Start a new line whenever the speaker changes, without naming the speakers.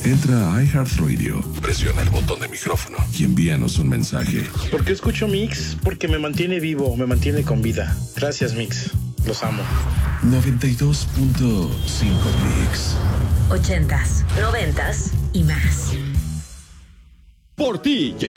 Entra a iHeartRadio, presiona el botón de micrófono y envíanos un mensaje.
¿Por qué escucho Mix? Porque me mantiene vivo, me mantiene con vida. Gracias, Mix. Los amo.
92.5 Mix.
80s, 90s y más.
Por ti,